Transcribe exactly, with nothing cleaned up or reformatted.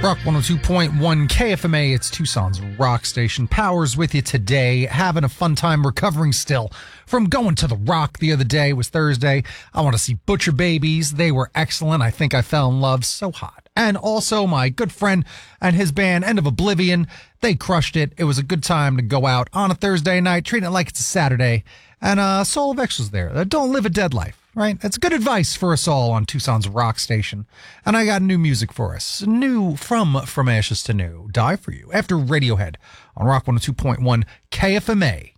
Rock one oh two point one K F M A, it's Tucson's rock station. Powers with you today, having a fun time recovering still from going to the Rock the other day. It was Thursday. I want to see Butcher Babies. They were excellent. I think I fell in love so hot. And also my good friend and his band, End of Oblivion. They crushed it. It was a good time to go out on a Thursday night, treating it like it's a Saturday. And uh, Soul of X was there. Uh, Don't live a dead life. Right? That's good advice for us all on Tucson's rock station. And I got new music for us. New from From Ashes to New. Die For You. After Radiohead on Rock one oh two point one K F M A.